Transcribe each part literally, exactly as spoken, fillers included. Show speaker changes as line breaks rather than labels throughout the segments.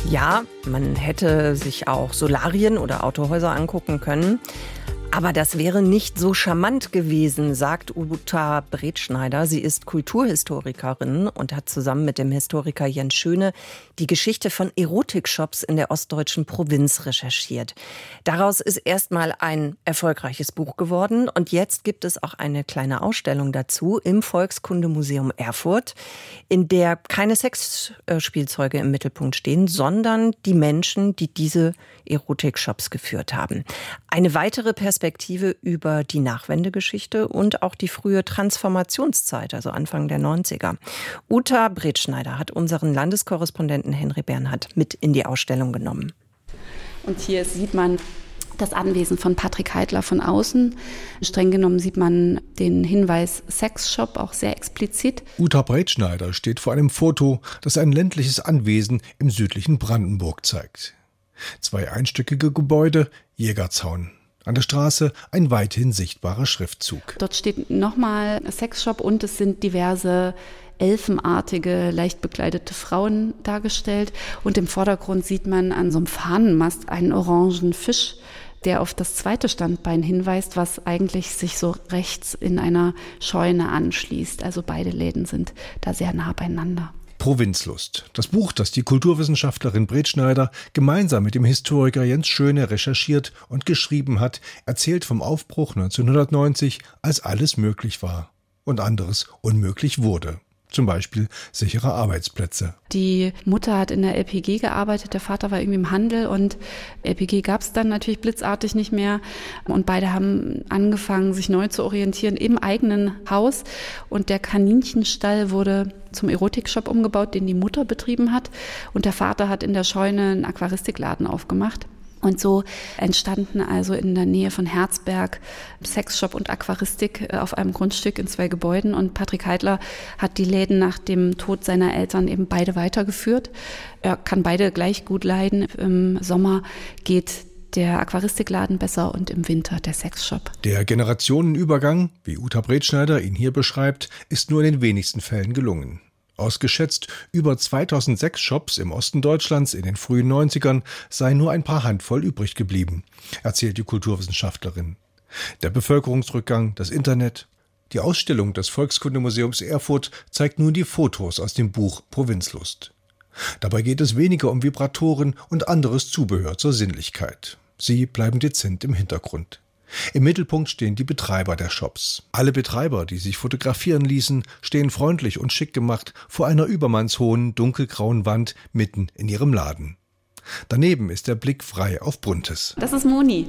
Ja, man hätte sich auch Solarien oder Autohäuser angucken können. Aber das wäre nicht so charmant gewesen, sagt Uta Bretschneider. Sie ist Kulturhistorikerin und hat zusammen mit dem Historiker Jens Schöne die Geschichte von Erotikshops in der ostdeutschen Provinz recherchiert. Daraus ist erstmal ein erfolgreiches Buch geworden und jetzt gibt es auch eine kleine Ausstellung dazu im Volkskundemuseum Erfurt, in der keine Sexspielzeuge im Mittelpunkt stehen, sondern die Menschen, die diese Erotikshops geführt haben. Eine weitere Perspektive über die Nachwendegeschichte und auch die frühe Transformationszeit, also Anfang der neunziger. Uta Bretschneider hat unseren Landeskorrespondenten Henry Bernhard mit in die Ausstellung genommen.
Und hier sieht man das Anwesen von Patrick Heitler von außen. Streng genommen sieht man den Hinweis Sexshop auch sehr explizit.
Uta Bretschneider steht vor einem Foto, das ein ländliches Anwesen im südlichen Brandenburg zeigt. Zwei einstöckige Gebäude, Jägerzaun. An der Straße ein weithin sichtbarer Schriftzug.
Dort steht nochmal Sexshop und es sind diverse elfenartige, leicht bekleidete Frauen dargestellt. Und im Vordergrund sieht man an so einem Fahnenmast einen orangen Fisch, der auf das zweite Standbein hinweist, was eigentlich sich so rechts in einer Scheune anschließt. Also beide Läden sind da sehr nah beieinander.
Provinzlust. Das Buch, das die Kulturwissenschaftlerin Bretschneider gemeinsam mit dem Historiker Jens Schöne recherchiert und geschrieben hat, erzählt vom Aufbruch neunzehnhundertneunzig, als alles möglich war und anderes unmöglich wurde. Zum Beispiel sichere Arbeitsplätze.
Die Mutter hat in der L P G gearbeitet, der Vater war irgendwie im Handel und L P G gab es dann natürlich blitzartig nicht mehr. Und beide haben angefangen, sich neu zu orientieren im eigenen Haus. Und der Kaninchenstall wurde zum Erotikshop umgebaut, den die Mutter betrieben hat. Und der Vater hat in der Scheune einen Aquaristikladen aufgemacht. Und so entstanden also in der Nähe von Herzberg Sexshop und Aquaristik auf einem Grundstück in zwei Gebäuden. Und Patrick Heitler hat die Läden nach dem Tod seiner Eltern eben beide weitergeführt. Er kann beide gleich gut leiden. Im Sommer geht der Aquaristikladen besser und im Winter der Sexshop.
Der Generationenübergang, wie Uta Bretschneider ihn hier beschreibt, ist nur in den wenigsten Fällen gelungen. Aus geschätzt über zweitausend Sexshops im Osten Deutschlands in den frühen neunzigern seien nur ein paar Handvoll übrig geblieben, erzählt die Kulturwissenschaftlerin. Der Bevölkerungsrückgang, das Internet. Die Ausstellung des Volkskundemuseums Erfurt zeigt nun die Fotos aus dem Buch Provinzlust. Dabei geht es weniger um Vibratoren und anderes Zubehör zur Sinnlichkeit. Sie bleiben dezent im Hintergrund. Im Mittelpunkt stehen die Betreiber der Shops. Alle Betreiber, die sich fotografieren ließen, stehen freundlich und schick gemacht vor einer übermannshohen, dunkelgrauen Wand mitten in ihrem Laden. Daneben ist der Blick frei auf Buntes.
Das ist Moni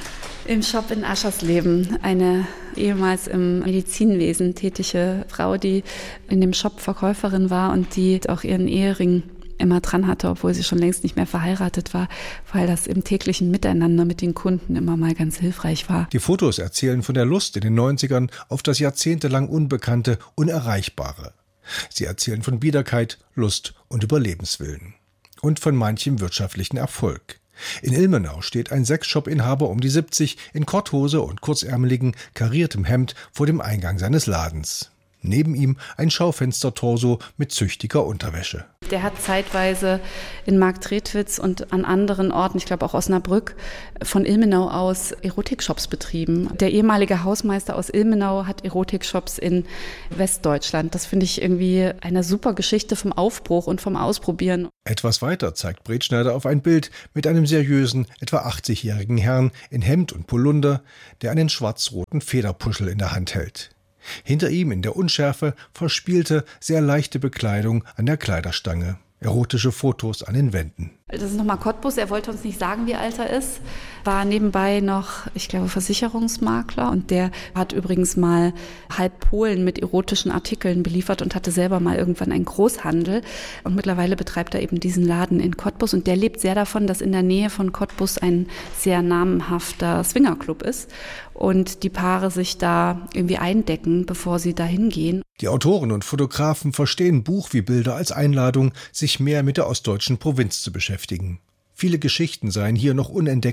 im Shop in Aschersleben, eine ehemals im Medizinwesen tätige Frau, die in dem Shop Verkäuferin war und die auch ihren Ehering immer dran hatte, obwohl sie schon längst nicht mehr verheiratet war, weil das im täglichen Miteinander mit den Kunden immer mal ganz hilfreich war.
Die Fotos erzählen von der Lust in den neunzigern auf das jahrzehntelang Unbekannte, Unerreichbare. Sie erzählen von Biederkeit, Lust und Überlebenswillen. Und von manchem wirtschaftlichen Erfolg. In Ilmenau steht ein Sexshop-Inhaber um die siebzig in Korthose und kurzärmeligen, kariertem Hemd vor dem Eingang seines Ladens. Neben ihm ein Schaufenstertorso mit züchtiger Unterwäsche.
Der hat zeitweise in Marktredwitz und an anderen Orten, ich glaube auch Osnabrück, von Ilmenau aus Erotikshops betrieben. Der ehemalige Hausmeister aus Ilmenau hat Erotikshops in Westdeutschland. Das finde ich irgendwie eine super Geschichte vom Aufbruch und vom Ausprobieren.
Etwas weiter zeigt Bretschneider auf ein Bild mit einem seriösen, etwa achtzigjährigen Herrn in Hemd und Polunder, der einen schwarz-roten Federpuschel in der Hand hält. Hinter ihm in der Unschärfe verspielte, sehr leichte Bekleidung an der Kleiderstange. Erotische Fotos an den Wänden.
Das ist nochmal Cottbus, er wollte uns nicht sagen, wie alt er ist. War nebenbei noch, ich glaube, Versicherungsmakler. Und der hat übrigens mal halb Polen mit erotischen Artikeln beliefert und hatte selber mal irgendwann einen Großhandel. Und mittlerweile betreibt er eben diesen Laden in Cottbus. Und der lebt sehr davon, dass in der Nähe von Cottbus ein sehr namenhafter Swingerclub ist. Und die Paare sich da irgendwie eindecken, bevor sie da hingehen.
Die Autoren und Fotografen verstehen Buch wie Bilder als Einladung, sich mehr mit der ostdeutschen Provinz zu beschäftigen. Viele Geschichten seien hier noch unentdeckt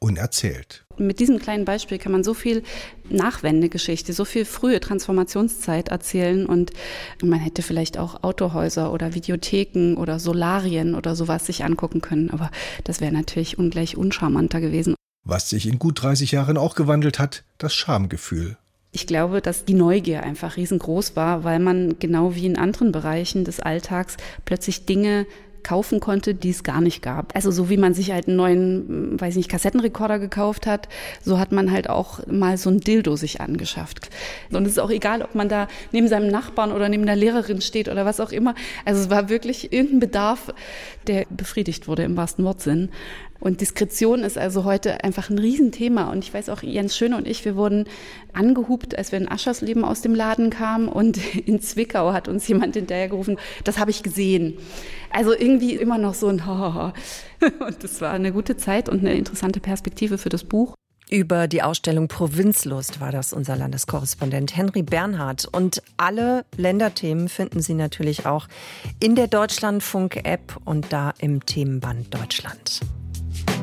unerzählt.
Mit diesem kleinen Beispiel kann man so viel Nachwendegeschichte, so viel frühe Transformationszeit erzählen und man hätte vielleicht auch Autohäuser oder Videotheken oder Solarien oder sowas sich angucken können, aber das wäre natürlich ungleich uncharmanter gewesen.
Was sich in gut dreißig Jahren auch gewandelt hat, das Schamgefühl.
Ich glaube, dass die Neugier einfach riesengroß war, weil man genau wie in anderen Bereichen des Alltags plötzlich Dinge kaufen konnte, die es gar nicht gab. Also so wie man sich halt einen neuen, weiß nicht, Kassettenrekorder gekauft hat, so hat man halt auch mal so ein Dildo sich angeschafft. Und es ist auch egal, ob man da neben seinem Nachbarn oder neben der Lehrerin steht oder was auch immer. Also es war wirklich irgendein Bedarf, der befriedigt wurde im wahrsten Wortsinn. Und Diskretion ist also heute einfach ein Riesenthema. Und ich weiß auch, Jens Schöne und ich, wir wurden angehupt, als wir in Aschersleben aus dem Laden kamen. Und in Zwickau hat uns jemand hinterhergerufen, das habe ich gesehen. Also irgendwie immer noch so ein Hahaha. Und das war eine gute Zeit und eine interessante Perspektive für das Buch.
Über die Ausstellung Provinzlust war das unser Landeskorrespondent Henry Bernhard. Und alle Länderthemen finden Sie natürlich auch in der Deutschlandfunk-App und da im Themenband Deutschland.